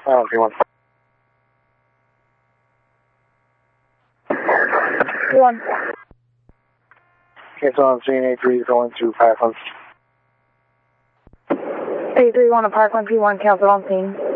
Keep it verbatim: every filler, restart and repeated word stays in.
Oh, P one. P one. Cancel on scene, A three going to Parkland. A three one to Parkland, P one, cancel on scene.